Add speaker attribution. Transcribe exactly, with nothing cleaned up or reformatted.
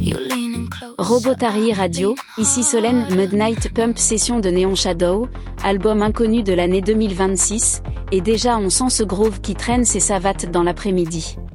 Speaker 1: Robotary Radio, ici Solène. Midnight Pump session de Neon Shadow, album inconnu de l'année deux mille vingt-six, et déjà on sent ce groove qui traîne ses savates dans l'après-midi.